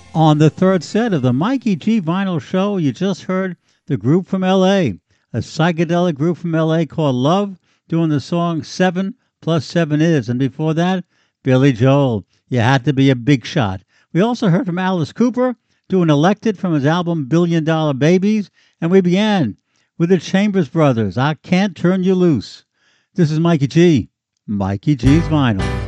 On the third set of the Mikey G Vinyl Show, you just heard the group from LA, a psychedelic group from LA called Love, doing the song 7 plus 7 is. And before that, Billy Joel, You Had to Be a Big Shot. We also heard from Alice Cooper doing Elected from his album Billion Dollar Babies. And we began with the Chambers Brothers, I Can't Turn You Loose. This is Mikey G, Mikey G's Vinyl.